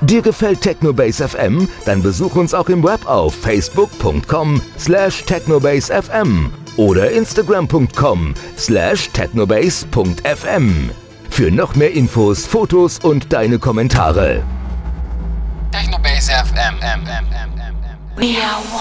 Dir gefällt Technobase FM? Dann besuch uns auch im Web auf facebook.com/technobasefm oder instagram.com/technobase.fm. Für noch mehr Infos, Fotos und deine Kommentare. Technobase FM. We are one.